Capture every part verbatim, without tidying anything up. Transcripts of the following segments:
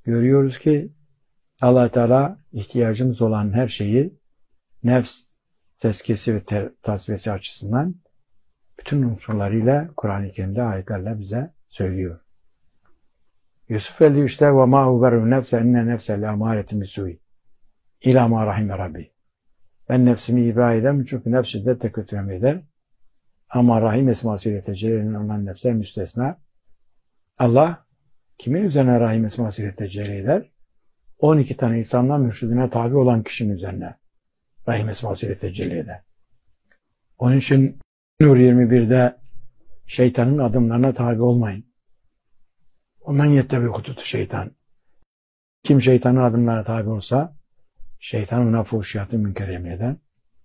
görüyoruz ki Allah Teala ihtiyacımız olan her şeyi nefs tezkiyesi ve tasfiyesi açısından bütün unsurlarıyla Kur'an-ı Kerim'de ayetlerle bize söylüyor. Yusuf elli üçte ve ma huberu nefse enne nefse le amaretin bisu'i ila ma rahime rabbi. Ben nefsimi ibra edem çünkü nefs şiddetle kötü emreder. Ama rahim esmasıyla tecelli olan nefse müstesna. Allah kimin üzerine rahim esmasıyla tecelli eder? on iki tane insandan mürşidine tabi olan kişinin üzerine rahim esmasıyla tecelli eder. Onun için Nur yirmi birde şeytanın adımlarına tabi olmayın. Ondan yettebi hututu şeytan. Kim şeytanın adımlarına tabi olsa şeytan ona fuhşiyatı münker emreder.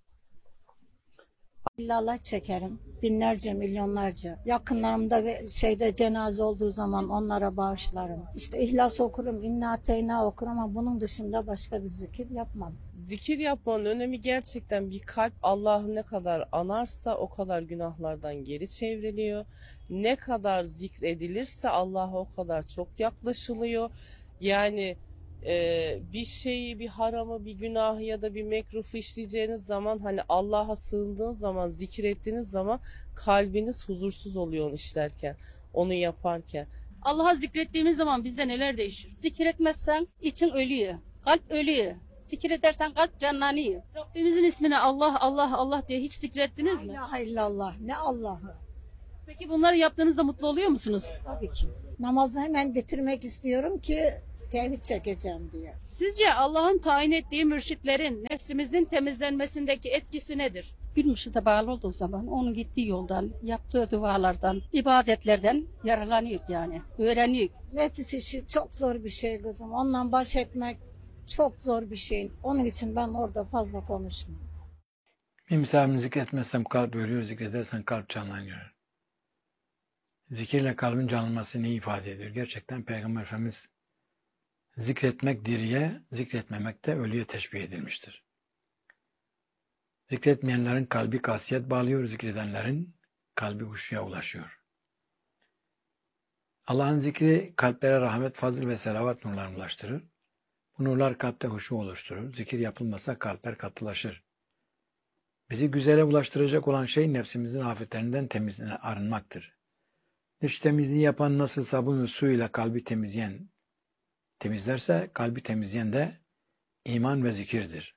İllallah çekerim. Binlerce, milyonlarca. Yakınlarımda ve şeyde cenaze olduğu zaman onlara bağışlarım. İşte İhlas okurum, İnna Ateyna okurum ama bunun dışında başka bir zikir yapmam. Zikir yapmanın önemi gerçekten bir kalp Allah'ı ne kadar anarsa o kadar günahlardan geri çevriliyor. Ne kadar zikredilirse Allah'a o kadar çok yaklaşılıyor. Yani Ee, bir şeyi, bir haramı, bir günahı ya da bir mekrufu işleyeceğiniz zaman hani Allah'a sığındığınız zaman, zikir ettiğiniz zaman kalbiniz huzursuz oluyor onu işlerken, onu yaparken. Allah'a zikrettiğimiz zaman bizde neler değişir? Zikir etmezsen için ölüyor, kalp ölüyor. Zikir edersen kalp canlanıyor. Rabbimizin ismini Allah, Allah, Allah diye hiç zikrettiniz mi? La ilahe illallah, ne Allah'ı. Peki bunları yaptığınızda mutlu oluyor musunuz? Tabii ki. Namazı hemen bitirmek istiyorum ki tevhid çekeceğim diye. Sizce Allah'ın tayin ettiği mürşitlerin nefsimizin temizlenmesindeki etkisi nedir? Bir mürşide bağlı olduğu zaman onun gittiği yoldan, yaptığı dualardan, ibadetlerden yararlanıyor yani, öğreniyor. Nefis işi çok zor bir şey kızım. Onunla baş etmek çok zor bir şey. Onun için ben orada fazla konuşmuyorum. Bir misafirini zikretmezsem kalp ölüyor, zikredersen kalp canlanıyor. Zikirle kalbin canlanması neyi ifade ediyor? Gerçekten Peygamber Efendimiz zikretmek diriye, zikretmemek de ölüye teşbih edilmiştir. Zikretmeyenlerin kalbi kasiyet bağlıyor, zikredenlerin kalbi huşuya ulaşıyor. Allah'ın zikri kalplere rahmet, fazıl ve selavat nurlarını ulaştırır. Bu nurlar kalpte huşu oluşturur. Zikir yapılmasa kalpler katılaşır. Bizi güzele ulaştıracak olan şey nefsimizin afetlerinden temizliğine arınmaktır. Dış temizliği yapan nasıl sabun ve su ile kalbi temizleyen temizlerse kalbi temizleyen de iman ve zikirdir.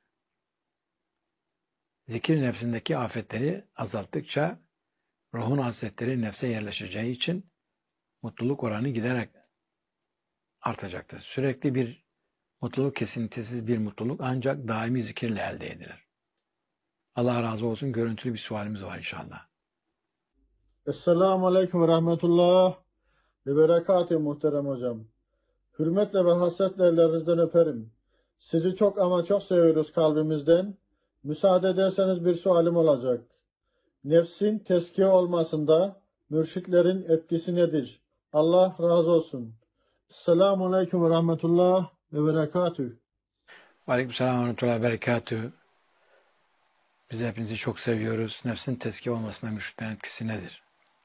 Zikir nefsindeki afetleri azalttıkça ruhun hasletleri nefse yerleşeceği için mutluluk oranı giderek artacaktır. Sürekli bir mutluluk, kesintisiz bir mutluluk ancak daimi zikirle elde edilir. Allah razı olsun. Görüntülü bir sualimiz var inşallah. Esselamu Aleyküm ve Rahmetullah ve Berekatü muhterem hocam. Hürmetle ve hasretle ellerinizden öperim. Sizi çok ama çok seviyoruz kalbimizden. Müsaade ederseniz bir sualim olacak. Nefsin tezkiye olmasında mürşitlerin etkisi nedir? Allah razı olsun. Esselamu Aleyküm ve Rahmetullah ve Berekatü. Aleykümselam ve Rahmetullah ve Berekatü. Biz hepinizi çok seviyoruz. Nefsin tezkiye olmasında mürşitlerin etkisi nedir?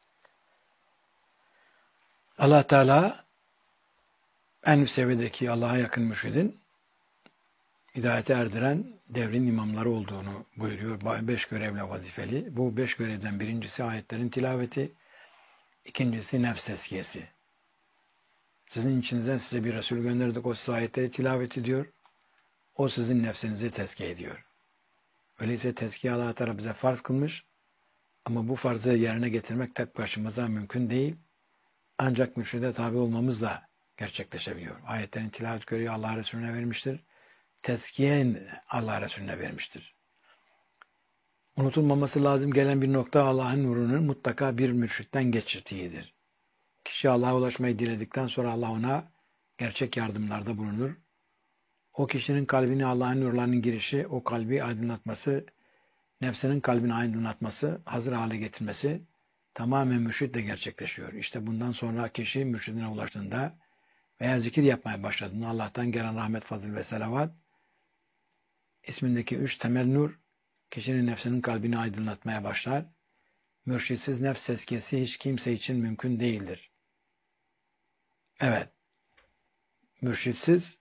Allah Teala en üst seviyedeki Allah'a yakın mürşidin hidayete erdiren devrin imamları olduğunu buyuruyor. Beş görevle vazifeli. Bu beş görevden birincisi ayetlerin tilaveti, ikincisi nefs tezkiyesi. Sizin içinizden size bir Resul gönderdik, o size ayetleri tilavet ediyor. O sizin nefsinizi tezkiye ediyor. Öyleyse tezkiye Allah Teala bize farz kılmış ama bu farzı yerine getirmek tek başımıza mümkün değil. Ancak mürşide tabi olmamızla gerçekleşebiliyor. Ayetlerin tilavet görevi Allah Resulüne vermiştir. Tezkiyen Allah Resulüne vermiştir. Unutulmaması lazım gelen bir nokta Allah'ın nurunun mutlaka bir mürşitten geçirdiğidir. Kişi Allah'a ulaşmayı diledikten sonra Allah ona gerçek yardımlarda bulunur. O kişinin kalbine Allah'ın nurlarının girişi, o kalbi aydınlatması, nefsinin kalbini aydınlatması, hazır hale getirmesi tamamen mürşitle gerçekleşiyor. İşte bundan sonra kişi mürşidine ulaştığında veya zikir yapmaya başladığında Allah'tan gelen rahmet, fazıl ve selavat ismindeki üç temel nur kişinin nefsinin kalbini aydınlatmaya başlar. Mürşitsiz nefs tezkiyesi hiç kimse için mümkün değildir. Evet. mürşitsiz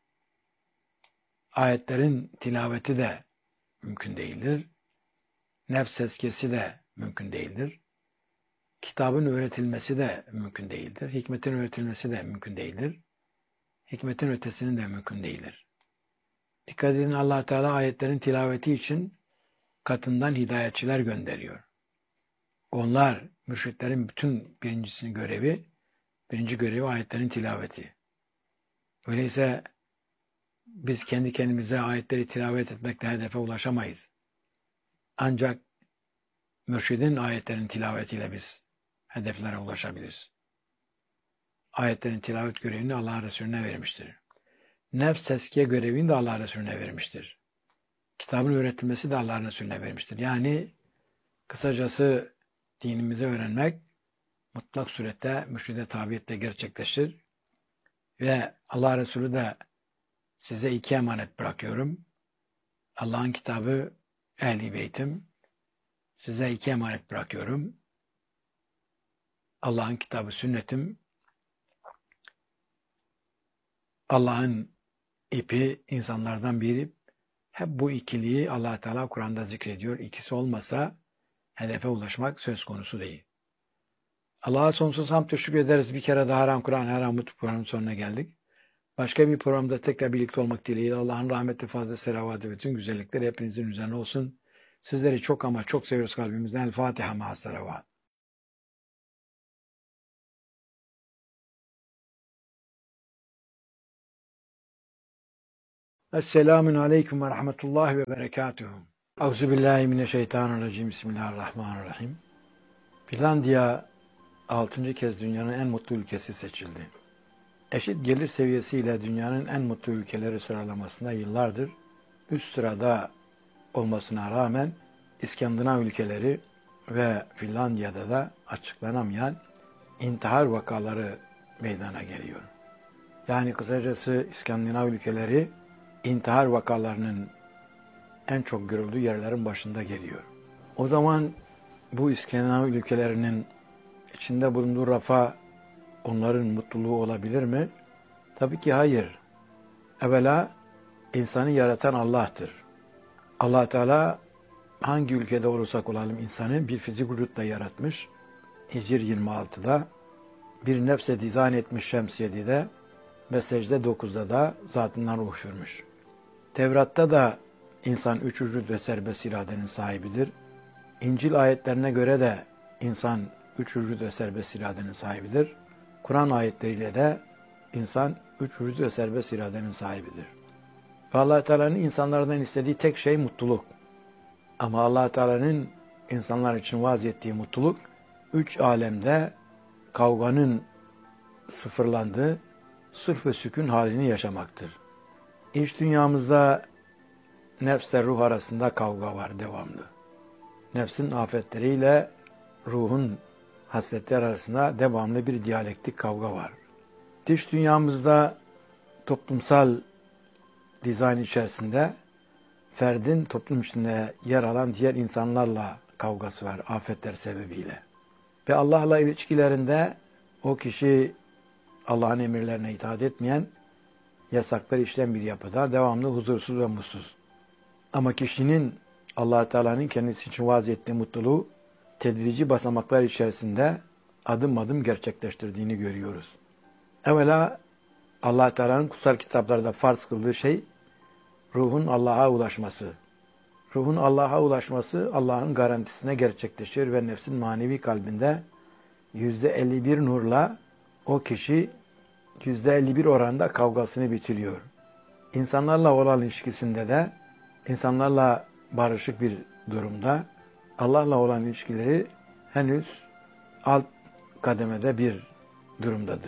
ayetlerin tilaveti de mümkün değildir. Nefs tezkiyesi de mümkün değildir. Kitabın öğretilmesi de mümkün değildir. Hikmetin öğretilmesi de mümkün değildir. Hikmetin ötesinin de mümkün değildir. Dikkat edin, Allah Teala ayetlerin tilaveti için katından hidayetçiler gönderiyor. Onlar, mürşitlerin bütün birincisinin görevi, birinci görevi ayetlerin tilaveti. Öyleyse biz kendi kendimize ayetleri tilavet etmekle hedefe ulaşamayız. Ancak mürşidin ayetlerin tilavetiyle biz hedeflere ulaşabiliriz. Ayetlerin tilavet görevini Allah Resulüne vermiştir. Nefs teskiye görevini de Allah Resulüne vermiştir. Kitabın öğretilmesi de Allah Resulüne vermiştir. Yani kısacası dinimizi öğrenmek mutlak surette mürşide tabiiyetle gerçekleşir. Ve Allah Resulü de size iki emanet bırakıyorum. Allah'ın kitabı, Ehl-i Beytim. Size iki emanet bırakıyorum. Allah'ın kitabı, sünnetim. Allah'ın ipi, insanlardan biri. Hep bu ikiliyi Allah Teala Kur'an'da zikrediyor. İkisi olmasa hedefe ulaşmak söz konusu değil. Allah'a sonsuz hamd teşekkür ederiz. Bir kere daha Haram Kur'an, Haram Mutlu programının sonuna geldik. Başka bir programda tekrar birlikte olmak dileğiyle Allah'ın rahmeti, fazla selavatı ve bütün güzellikleri hepinizin üzerine olsun. Sizleri çok ama çok seviyoruz kalbimizden. El Fatiha ma'a salavat. Esselamun aleyküm ve rahmetullahi ve berekatuhu. Euzubillahimineşşeytanirracim. Bismillahirrahmanirrahim. Finlandiya altıncı kez dünyanın en mutlu ülkesi seçildi. Eşit gelir seviyesiyle dünyanın en mutlu ülkeleri sıralamasında yıllardır üst sırada olmasına rağmen İskandinav ülkeleri ve Finlandiya'da da açıklanamayan intihar vakaları meydana geliyor. Yani kısacası İskandinav ülkeleri intihar vakalarının en çok görüldüğü yerlerin başında geliyor. O zaman bu İskandinav ülkelerinin içinde bulunduğu refah onların mutluluğu olabilir mi? Tabii ki hayır. Evvela insanı yaratan Allah'tır. Allah Teala hangi ülkede olursak olalım insanı bir fizik vücutla yaratmış. Hicr yirmi altıda bir nefse dizayn etmiş Şems yedide ve secde dokuzda da zatından ruh üfürmüş. Tevrat'ta da insan üç vücut ve serbest iradenin sahibidir. İncil ayetlerine göre de insan üç vücut ve serbest iradenin sahibidir. Kur'an ayetleriyle de insan üç vücut ve serbest iradenin sahibidir. Ve Allah Teala'nın insanlardan istediği tek şey mutluluk. Ama Allah Teala'nın insanlar için vaaz ettiği mutluluk üç alemde kavganın sıfırlandığı sırf ve sükun halini yaşamaktır. İç dünyamızda nefsle ruh arasında kavga var devamlı. Nefsin afetleriyle ruhun hasletler arasında devamlı bir diyalektik kavga var. Dış dünyamızda toplumsal dizayn içerisinde ferdin toplum içinde yer alan diğer insanlarla kavgası var afetler sebebiyle. Ve Allah'la ilişkilerinde o kişi Allah'ın emirlerine itaat etmeyen, yasakları işleyen bir yapıda devamlı huzursuz ve mutsuz. Ama kişinin Allah Teala'nın kendisi için vaaz ettiği mutluluğu tedrici basamaklar içerisinde adım adım gerçekleştirdiğini görüyoruz. Evvela Allah Teala'nın kutsal kitaplarda farz kıldığı şey ruhun Allah'a ulaşması. Ruhun Allah'a ulaşması Allah'ın garantisine gerçekleşir ve nefsin manevi kalbinde yüzde elli bir nurla o kişi yüzde elli bir oranda kavgasını bitiriyor. İnsanlarla olan ilişkisinde de insanlarla barışık bir durumda Allah'la olan ilişkileri henüz alt kademede bir durumdadır.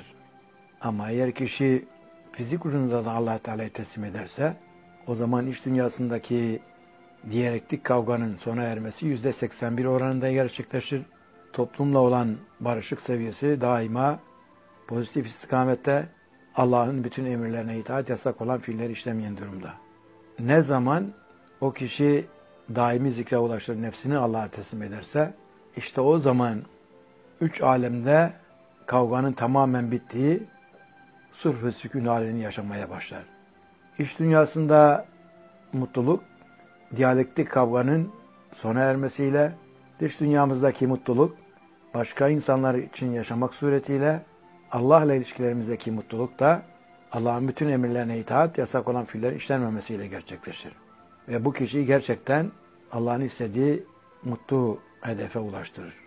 Ama eğer kişi fizik ucunda da Allah Teala'ya teslim ederse o zaman iç dünyasındaki diyalektik kavganın sona ermesi yüzde seksen bir oranında gerçekleşir. Toplumla olan barışık seviyesi daima pozitif istikamette Allah'ın bütün emirlerine itaat yasak olan fiilleri işlemeyen durumda. Ne zaman o kişi daimi zikre ulaşır, nefsini Allah'a teslim ederse işte o zaman üç alemde kavganın tamamen bittiği sulh ve sükun halini yaşamaya başlar. İş dünyasında mutluluk, diyalektik kavganın sona ermesiyle, dış dünyamızdaki mutluluk, başka insanlar için yaşamak suretiyle, Allah'la ilişkilerimizdeki mutluluk da Allah'ın bütün emirlerine itaat, yasak olan fiiller işlenmemesiyle gerçekleşir. Ve bu kişiyi gerçekten Allah'ın istediği mutlu hedefe ulaştırır.